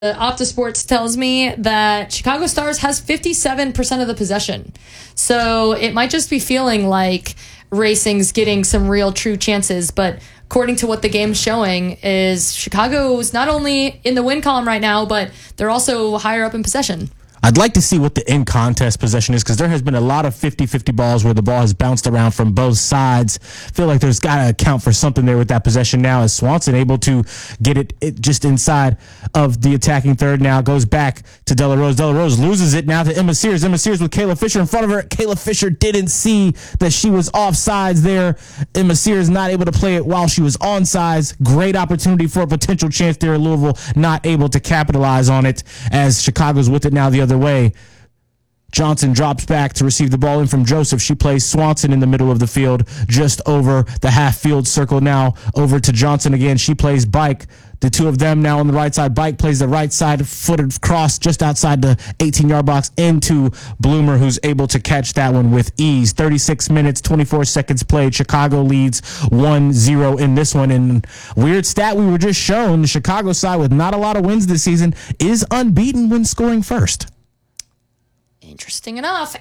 Opta Sports tells me that Chicago Stars has 57% of the possession. So it might just be feeling like racing's getting some real true chances. But according to what the game's showing is Chicago's not only in the win column right now, but they're also higher up in possession. I'd like to see what the in-contest possession is because there has been a lot of 50-50 balls where the ball has bounced around from both sides. Feel like there's got to account for something there with that possession now. Is Swanson able to get it just inside of the attacking third now? Goes back to De La Rose. De La Rose loses it now to Emma Sears. Emma Sears with Kayla Fisher in front of her. Kayla Fisher didn't see that she was offsides there. Emma Sears not able to play it while she was onsides. Great opportunity for a potential chance there at Louisville. Not able to capitalize on it as Chicago's with it now the other way. Johnson drops back to receive the ball in from Joseph. She plays Swanson in the middle of the field, just over the half field circle now. Over to Johnson again. She plays Bike. The two of them now on the right side. Bike plays the right side footed cross just outside the 18-yard box into Bloomer, who's able to catch that one with ease. 36 minutes, 24 seconds played. Chicago leads 1-0 in this one. And weird stat we were just shown, the Chicago side with not a lot of wins this season is unbeaten when scoring first. Interesting enough.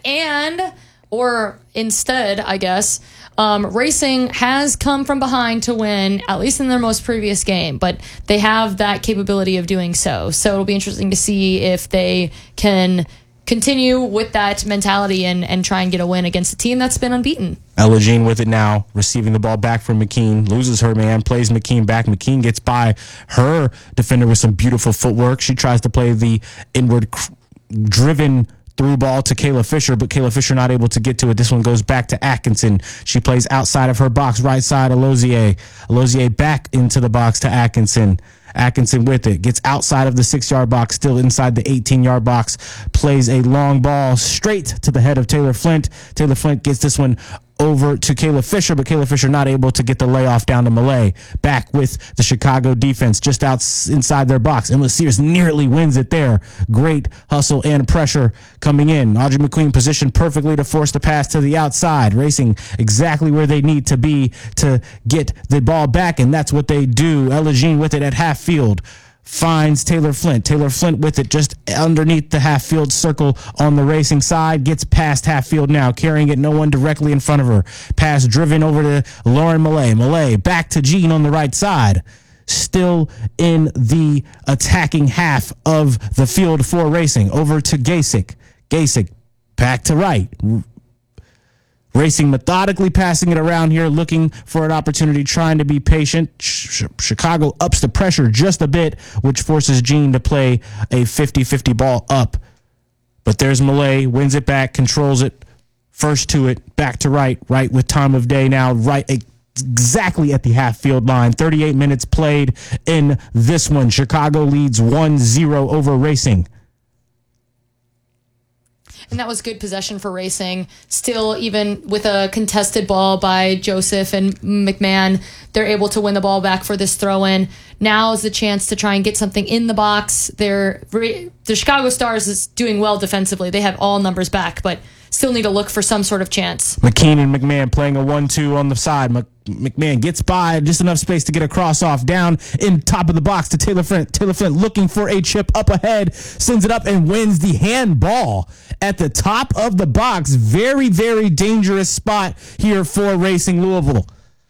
Or instead, I guess, Racing has come from behind to win, at least in their most previous game, but they have that capability of doing so. So it'll be interesting to see if they can continue with that mentality and try and get a win against a team that's been unbeaten. Ella Jean with it now, receiving the ball back from McKean, loses her man, plays McKean back. McKean gets by her defender with some beautiful footwork. She tries to play the inward driven through ball to Kayla Fisher, but Kayla Fisher not able to get to it. This one goes back to Atkinson. She plays outside of her box, right side, Alozier. Alozier back into the box to Atkinson. Atkinson with it. Gets outside of the 6-yard box, still inside the 18-yard box. Plays a long ball straight to the head of Taylor Flint. Taylor Flint gets this one over to Kayla Fisher, but Kayla Fisher not able to get the layoff down to Malay. Back with the Chicago defense just out inside their box. Emma Sears nearly wins it there. Great hustle and pressure coming in. Audrey McQueen positioned perfectly to force the pass to the outside. Racing exactly where they need to be to get the ball back, and that's what they do. Ella Jean with it at half field. Finds Taylor Flint. Taylor Flint with it just underneath the half field circle on the Racing side. Gets past half field now, carrying it, no one directly in front of her. Pass driven over to Lauren Malay. Malay back to Jean on the right side. Still in the attacking half of the field for Racing. Over to Gasick. Gasick back to right. Racing methodically passing it around here, looking for an opportunity, trying to be patient. Chicago ups the pressure just a bit, which forces Jean to play a 50-50 ball up. But there's Malay, wins it back, controls it, first to it, back to right with time of day now, right exactly at the half-field line. 38 minutes played in this one. Chicago leads 1-0 over Racing. And that was good possession for Racing. Still, even with a contested ball by Joseph and McMahon, they're able to win the ball back for this throw-in. Now is the chance to try and get something in the box. The Chicago Stars is doing well defensively. They have all numbers back, but still need to look for some sort of chance. McKean and McMahon playing a 1-2 on the side. McMahon gets by, just enough space to get a cross off down in top of the box to Taylor Flint. Taylor Flint looking for a chip up ahead, sends it up and wins the handball at the top of the box. Very, very dangerous spot here for Racing Louisville.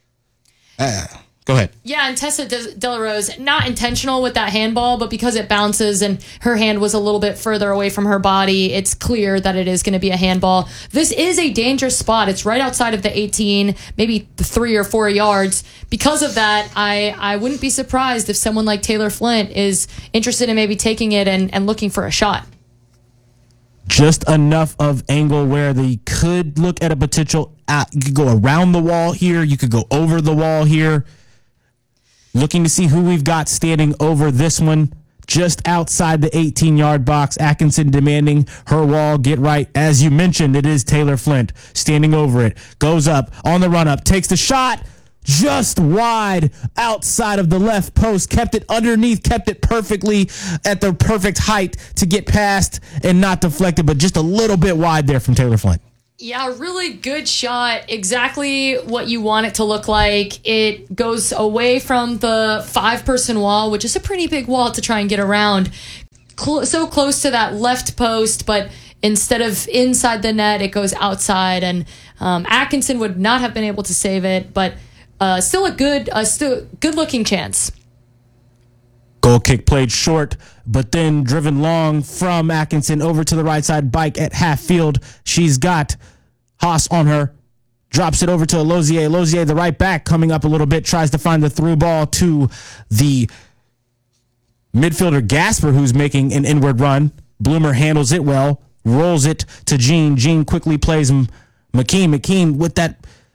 Go ahead. Yeah, and Tessa De La Rose, not intentional with that handball, but because it bounces and her hand was a little bit further away from her body, it's clear that it is going to be a handball. This is a dangerous spot. It's right outside of the 18, maybe 3 or 4 yards. Because of that, I wouldn't be surprised if someone like Taylor Flint is interested in maybe taking it and looking for a shot. Just enough of angle where they could look at a potential. You could go around the wall here. You could go over the wall here. Looking to see who we've got standing over this one. Just outside the 18-yard box. Atkinson demanding her wall get right. As you mentioned, it is Taylor Flint standing over it. Goes up on the run up. Takes the shot. Just wide outside of the left post. Kept it underneath. Kept it perfectly at the perfect height to get past and not deflected, but just a little bit wide there from Taylor Flint. Yeah, really good shot. Exactly what you want it to look like. It goes away from the 5-person wall, which is a pretty big wall to try and get around. so close to that left post, but instead of inside the net, it goes outside. And Atkinson would not have been able to save it, but still a good looking chance. Goal kick played short, but then driven long from Atkinson over to the right side. Bike at half field. She's got Haas on her. Drops it over to Lozier. Lozier, the right back, coming up a little bit, tries to find the through ball to the midfielder Gasper, who's making an inward run. Bloomer handles it well, rolls it to Jean. Jean quickly plays McKean. McKean with that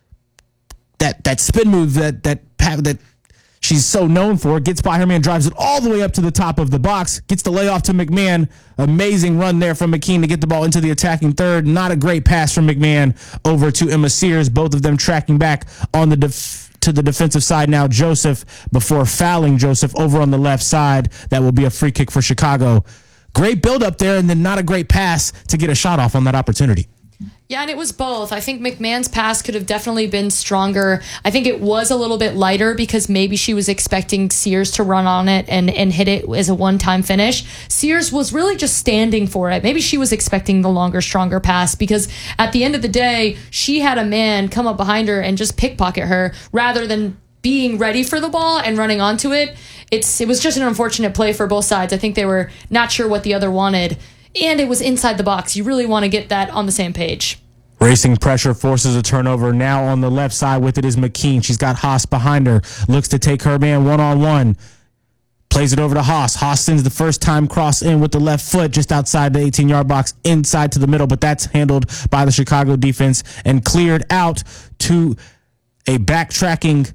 spin move that she's so known for, gets by her man, drives it all the way up to the top of the box, gets the layoff to McMahon. Amazing run there from McKean to get the ball into the attacking third. Not a great pass from McMahon over to Emma Sears, both of them tracking back on the to the defensive side now. Joseph, before fouling Joseph over on the left side. That will be a free kick for Chicago. Great build up there, and then not a great pass to get a shot off on that opportunity. Yeah, and it was both. I think McMahon's pass could have definitely been stronger. I think it was a little bit lighter because maybe she was expecting Sears to run on it and hit it as a one-time finish. Sears was really just standing for it. Maybe she was expecting the longer, stronger pass because at the end of the day, she had a man come up behind her and just pickpocket her rather than being ready for the ball and running onto it. It was just an unfortunate play for both sides. I think they were not sure what the other wanted. And it was inside the box. You really want to get that on the same page. Racing pressure forces a turnover. Now on the left side with it is McKean. She's got Haas behind her. Looks to take her man one-on-one. Plays it over to Haas. Haas sends the first time cross in with the left foot just outside the 18-yard box, inside to the middle. But that's handled by the Chicago defense and cleared out to a backtracking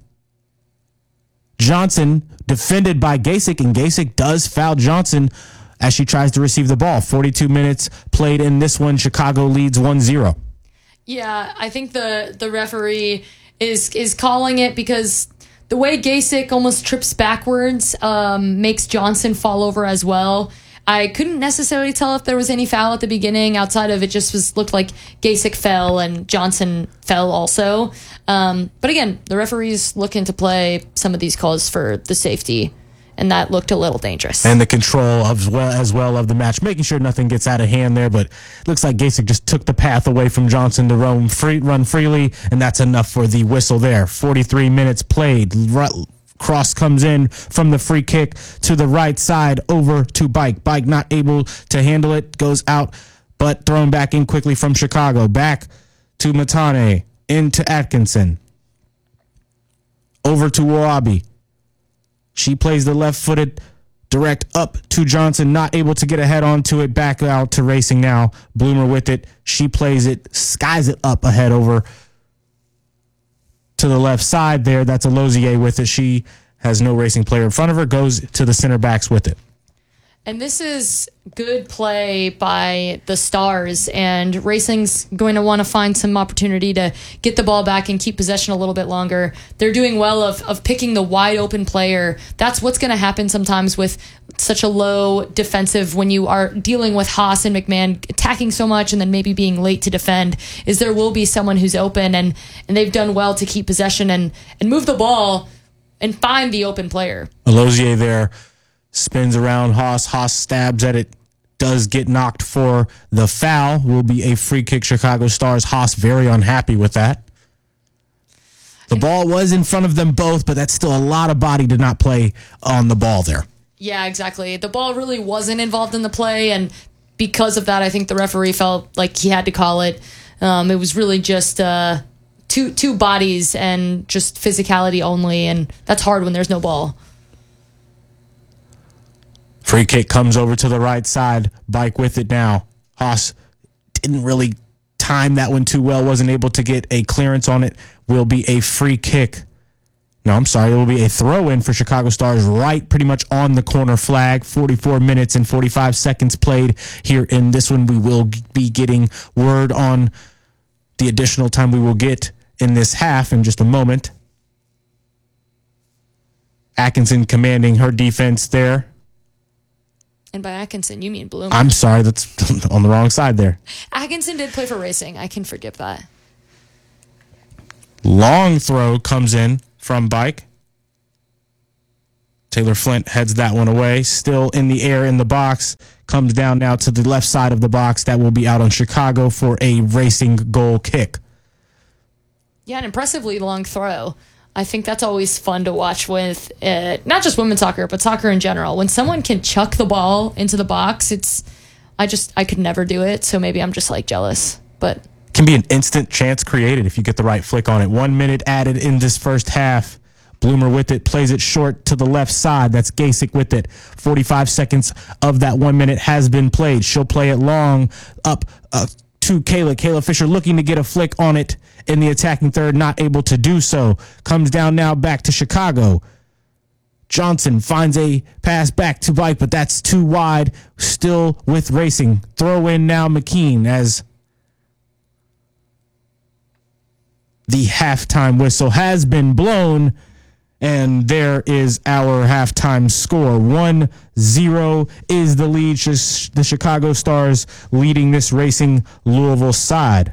Johnson, defended by Gasick. And Gasick does foul Johnson as she tries to receive the ball. 42 minutes played in this one. Chicago leads 1-0. Yeah, I think the referee is calling it because the way Gasick almost trips backwards makes Johnson fall over as well. I couldn't necessarily tell if there was any foul at the beginning outside of it just looked like Gasick fell and Johnson fell also. But again, the referee's looking to play some of these calls for the safety. And that looked a little dangerous. And the control as well of the match, making sure nothing gets out of hand there. But it looks like Gasick just took the path away from Johnson to run freely, and that's enough for the whistle there. 43 minutes played. Cross comes in from the free kick to the right side over to Bike. Bike not able to handle it, goes out, but thrown back in quickly from Chicago. Back to Matane, into Atkinson. Over to Wabi. She plays the left-footed direct up to Johnson, not able to get a head onto it, back out to Racing now. Bloomer with it. She plays it, skies it up ahead over to the left side there. That's a Lozier with it. She has no Racing player in front of her, goes to the center backs with it. And this is good play by the Stars, and Racing's going to want to find some opportunity to get the ball back and keep possession a little bit longer. They're doing well of picking the wide open player. That's what's going to happen sometimes with such a low defensive when you are dealing with Haas and McMahon attacking so much and then maybe being late to defend, is there will be someone who's open, and they've done well to keep possession and move the ball and find the open player. Lozier there. Spins around Haas. Haas stabs at it. Does get knocked for the foul. Will be a free kick. Chicago Stars. Haas very unhappy with that. The ball was in front of them both, but that's still a lot of body to not play on the ball there. Yeah, exactly. The ball really wasn't involved in the play, and because of that, I think the referee felt like he had to call it. It was really just two bodies and just physicality only, and that's hard when there's no ball. Free kick comes over to the right side. Bike with it now. Haas didn't really time that one too well. Wasn't able to get a clearance on it. Will be a free kick. No, I'm sorry. It will be a throw-in for Chicago Stars right pretty much on the corner flag. 44 minutes and 45 seconds played here in this one. We will be getting word on the additional time we will get in this half in just a moment. Atkinson commanding her defense there. And by Atkinson, you mean Bloomer. I'm sorry, that's on the wrong side there. Atkinson did play for Racing. I can forgive that. Long throw comes in from Bike. Taylor Flint heads that one away. Still in the air in the box. Comes down now to the left side of the box. That will be out on Chicago for a racing goal kick. Yeah, an impressively long throw. I think that's always fun to watch with not just women's soccer, but soccer in general. When someone can chuck the ball into the box, I could never do it. So maybe I'm just like jealous, but can be an instant chance created if you get the right flick on it. 1 minute added in this first half. Bloomer with it, plays it short to the left side. That's Gasick with it. 45 seconds of that 1 minute has been played. She'll play it long up to Kayla. Kayla Fisher looking to get a flick on it in the attacking third, not able to do so. Comes down now back to Chicago. Johnson finds a pass back to Bike, but that's too wide. Still with racing. Throw in now McKean as the halftime whistle has been blown. And there is our halftime score. 1-0 is the lead. The Chicago Stars leading this racing Louisville side.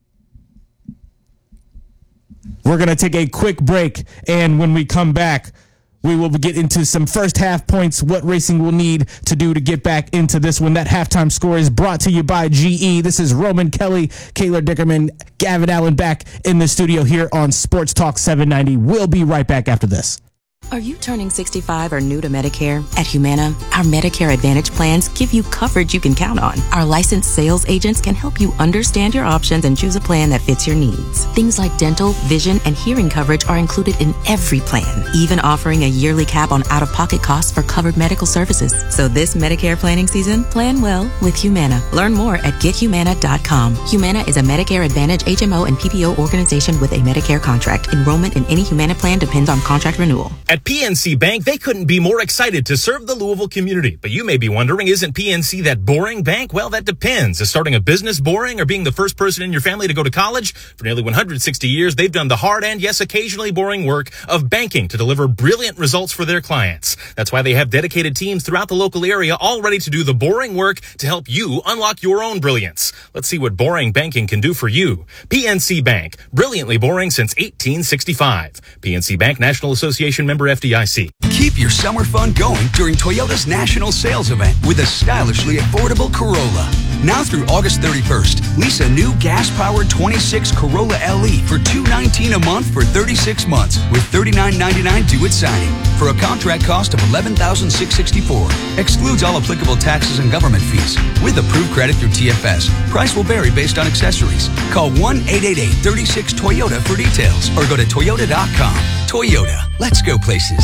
We're going to take a quick break, and when we come back, we will get into some first half points, what Racing will need to do to get back into this one. That halftime score is brought to you by GE. This is Roman Kelly, Kayla Dickerman, Gavin Allen back in the studio here on Sports Talk 790. We'll be right back after this. Are you turning 65 or new to Medicare? At Humana, our Medicare Advantage plans give you coverage you can count on. Our licensed sales agents can help you understand your options and choose a plan that fits your needs. Things like dental, vision, and hearing coverage are included in every plan, even offering a yearly cap on out-of-pocket costs for covered medical services. So this Medicare planning season, plan well with Humana. Learn more at GetHumana.com. Humana is a Medicare Advantage HMO and PPO organization with a Medicare contract. Enrollment in any Humana plan depends on contract renewal. At PNC Bank, they couldn't be more excited to serve the Louisville community. But you may be wondering, isn't PNC that boring bank? Well, that depends. Is starting a business boring, or being the first person in your family to go to college? For nearly 160 years, they've done the hard and, yes, occasionally boring work of banking to deliver brilliant results for their clients. That's why they have dedicated teams throughout the local area all ready to do the boring work to help you unlock your own brilliance. Let's see what boring banking can do for you. PNC Bank, brilliantly boring since 1865. PNC Bank, National Association member FDIC. Keep your summer fun going during Toyota's national sales event with a stylishly affordable Corolla. Now through August 31st, lease a new gas-powered 26 Corolla LE for $219 a month for 36 months with $39.99 due at signing for a contract cost of $11,664. Excludes all applicable taxes and government fees. With approved credit through TFS, price will vary based on accessories. Call 1-888-36-TOYOTA for details or go to Toyota.com. Toyota, let's go places.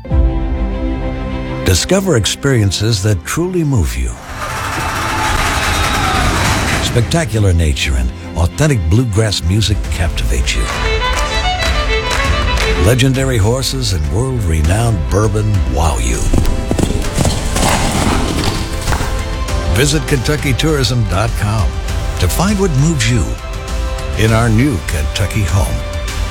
Discover experiences that truly move you. Spectacular nature and authentic bluegrass music captivate you. Legendary horses and world-renowned bourbon wow you. Visit KentuckyTourism.com to find what moves you in our new Kentucky home.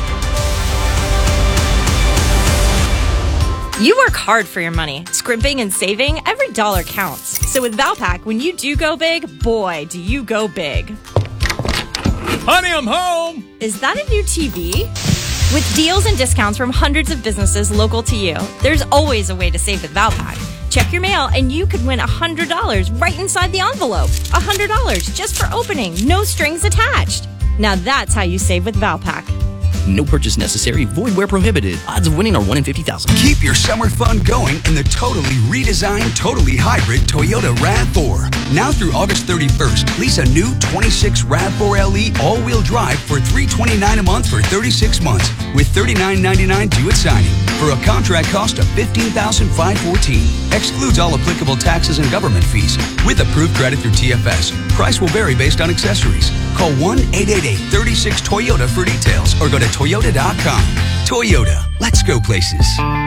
You work hard for your money. Scrimping and saving, every dollar counts. So with Valpak, when you do go big, boy, do you go big. Honey, I'm home! Is that a new TV? With deals and discounts from hundreds of businesses local to you, there's always a way to save with Valpak. Check your mail and you could win $100 right inside the envelope. $100 just for opening, no strings attached. Now that's how you save with Valpak. No purchase necessary. Void where prohibited. Odds of winning are 1 in 50,000. Keep your summer fun going in the totally redesigned, totally hybrid Toyota RAV4. Now through August 31st, lease a new 26 RAV4 LE all-wheel drive for $329 a month for 36 months with $39.99 due at signing for a contract cost of $15,514. Excludes all applicable taxes and government fees. With approved credit through TFS, price will vary based on accessories. Call 1-888-36-TOYOTA for details or go to Toyota.com. Toyota, let's go places.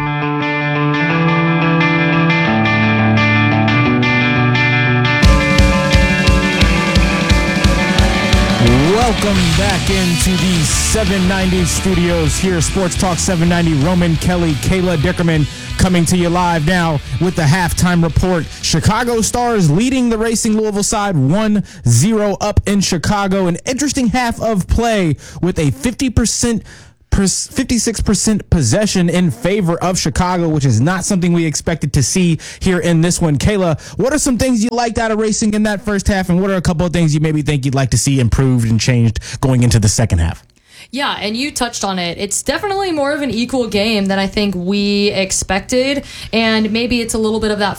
Welcome back into the 790 studios here, Sports Talk 790. Roman Kelly, Kayla Dickerman coming to you live now with the halftime report. Chicago Stars leading the Racing Louisville side 1-0 up in Chicago. An interesting half of play with a 50% 56% possession in favor of Chicago, which is not something we expected to see here in this one. Kayla, what are some things you liked out of Racing in that first half, and what are a couple of things you maybe think you'd like to see improved and changed going into the second half? Yeah, and you touched on it. It's definitely more of an equal game than I think we expected, and maybe it's a little bit of that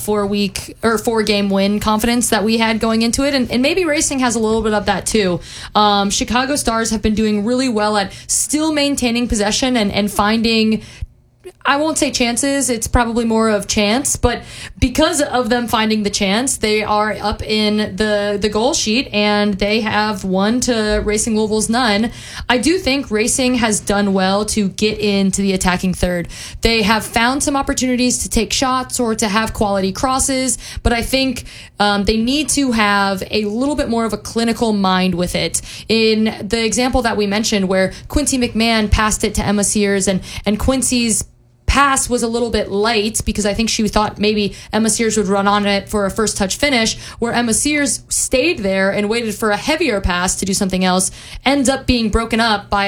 4-game win confidence that we had going into it, and maybe Racing has a little bit of that too. Chicago Stars have been doing really well at still maintaining possession and finding, I won't say chances, it's probably more of chance, but because of them finding the chance, they are up in the goal sheet, and they have 1 to Racing Louisville's none. I do think Racing has done well to get into the attacking third. They have found some opportunities to take shots or to have quality crosses, but I think they need to have a little bit more of a clinical mind with it. In the example that we mentioned where Quincy McMahon passed it to Emma Sears, and Quincy's pass was a little bit light because I think she thought maybe Emma Sears would run on it for a first touch finish, where Emma Sears stayed there and waited for a heavier pass to do something else, ends up being broken up by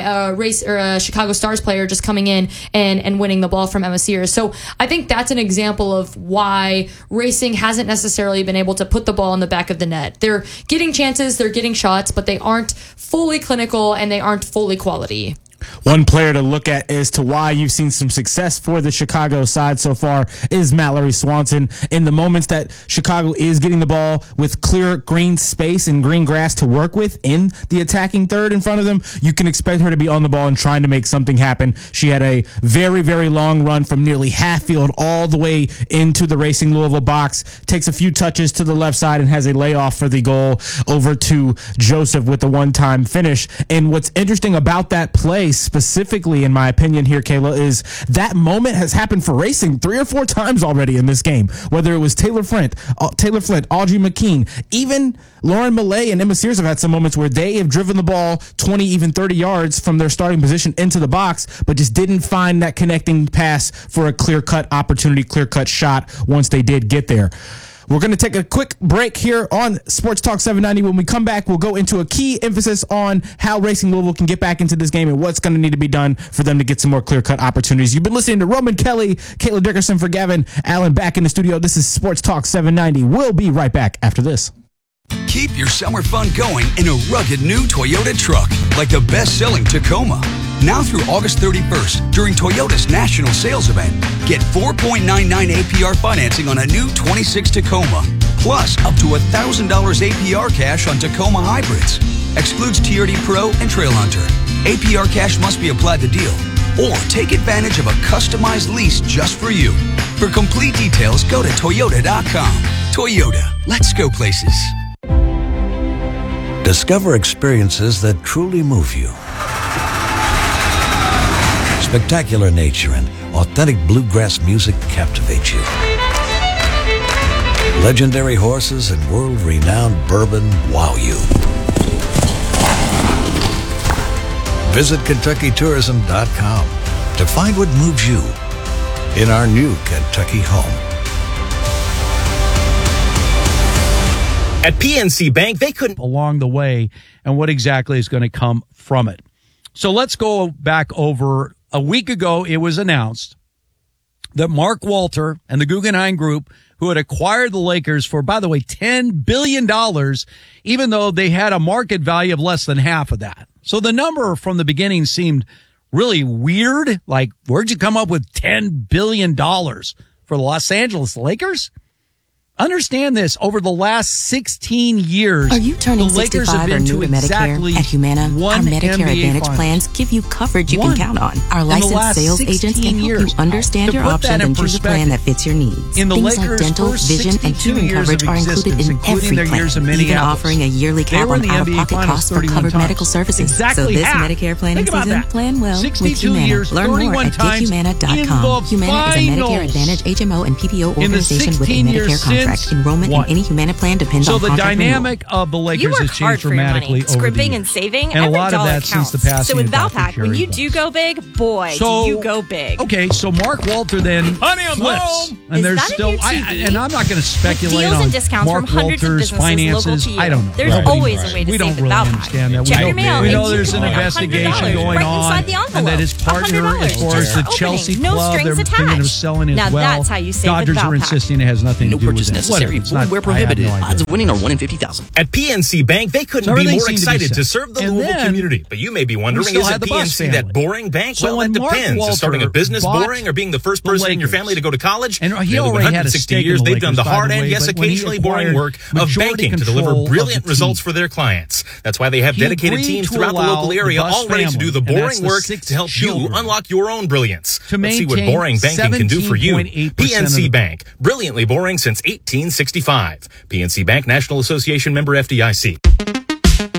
a Chicago Stars player just coming in and winning the ball from Emma Sears. So I think that's an example of why Racing hasn't necessarily been able to put the ball in the back of the net. They're getting chances, they're getting shots, but they aren't fully clinical and they aren't fully quality. One player to look at as to why you've seen some success for the Chicago side so far is Mallory Swanson. In the moments that Chicago is getting the ball with clear green space and green grass to work with in the attacking third in front of them, you can expect her to be on the ball and trying to make something happen. She had a very, very long run from nearly half field all the way into the Racing Louisville box, takes a few touches to the left side and has a layoff for the goal over to Joseph with the one-time finish. And what's interesting about that play specifically, in my opinion here, Kayla, is that moment has happened for Racing 3 or 4 times already in this game. Whether it was Taylor Flint, Audrey McKean, even Lauren Millay and Emma Sears have had some moments where they have driven the ball 20, even 30 yards from their starting position into the box, but just didn't find that connecting pass for a clear-cut opportunity, clear-cut shot once they did get there. We're going to take a quick break here on Sports Talk 790. When we come back, we'll go into a key emphasis on how Racing Louisville can get back into this game and what's going to need to be done for them to get some more clear-cut opportunities. You've been listening to Roman Kelly, Caitlin Dickerson for Gavin Allen back in the studio. This is Sports Talk 790. We'll be right back after this. Keep your summer fun going in a rugged new Toyota truck, like the best-selling Tacoma. Now through August 31st, during Toyota's national sales event, get 4.99 APR financing on a new 26 Tacoma, plus up to $1,000 APR cash on Tacoma hybrids. Excludes TRD Pro and Trail Hunter. APR cash must be applied to deal, or take advantage of a customized lease just for you. For complete details, go to Toyota.com. Toyota, let's go places. Discover experiences that truly move you. Spectacular nature and authentic bluegrass music captivate you. Legendary horses and world-renowned bourbon wow you. Visit KentuckyTourism.com to find what moves you in our new Kentucky home. At PNC Bank, they couldn't along the way and what exactly is going to come from it. So let's go back over. A week ago, it was announced that Mark Walter and the Guggenheim Group, who had acquired the Lakers for, by the way, $10 billion, even though they had a market value of less than half of that. So the number from the beginning seemed really weird. Like, where'd you come up with $10 billion for the Los Angeles Lakers? Understand this, over the last 16 years, Are you turning the Lakers 65 have or been new to Medicare? exactly At Humana, our one Medicare NBA Advantage Finals. plans give you coverage you One. can count on. Our In the licensed last sales agents 16 can help you years. understand To your put that options in and choose a plan that fits your needs. In the Things Lakers' like dental, first vision, and 62 hearing years coverage of are included existence, in including every their plan, years in even Minneapolis. offering a yearly They cap were in on the NBA out-of-pocket Finals costs for 31 covered times. medical services. Exactly so this half. Medicare planning Think about season, that. plan well with 62 Humana. years, Learn more 31 at times GetHumana.com. in the Humana is a Medicare finals. Advantage HMO and PPO In the organization with a 16 years Medicare since contract. Enrollment won. in any Humana plan depends So on the contract dynamic of the You Lakers work has hard changed for your dramatically money. over the Scrimping years. and saving, And a every lot of dollar that counts. since the passing So with of Dr. Valpak, when Jerry you Buss. do go big, boy, So do you go big. Okay, so Mark Walter then Honey, I'm flips, home. and Is there's that a still. new TV? And I'm not going to speculate Deals on and discounts Mark from hundreds of Walter's businesses local finances. to you. I don't know. There's Nobody always knows. a way to We don't save really at Valpak. understand that. Check we your know, mail we and know you there's can an win investigation $100 going right on, inside the envelope. and that his partner, $100 as far as just the for Chelsea opening. No club, strings they're thinking of attached. selling as Now well. that's how you save with Dodgers are Valpak. insisting it has nothing No to do with purchase it. necessary. Whatever, it's not- Void where I have prohibited. no idea. Odds of winning are 1 in 50,000. At PNC Bank, they couldn't So be everything more seemed to be excited set. to serve the And Louisville then community. But you may be wondering, still is had it the Buss PNC that family. boring bank? So Well, when that Mark depends. Is starting a Walter business bought boring or being the first the person in your Lakers, family to go to college? and he Nearly already had a 160 stake in years, the they've done Lakers, the by hard the and, way, yes, but when he occasionally boring acquired work of majority banking to deliver control of brilliant the results team. for their clients. That's why they have He dedicated agreed teams to throughout the allow local the area, Buss all ready to do family, the and that's boring the work 6 to help you children, unlock your own brilliance. to Let's see what maintain boring banking can do for you. 17.8% of PNC the- Bank, brilliantly boring since 1865. PNC Bank, National Association member FDIC.